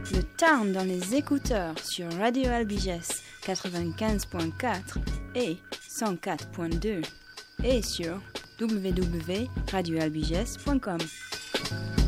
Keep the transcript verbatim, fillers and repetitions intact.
Le Tarn dans les écouteurs sur Radio Albiges quatre-vingt-quinze point quatre et cent quatre point deux et sur w w w point radio albiges point com.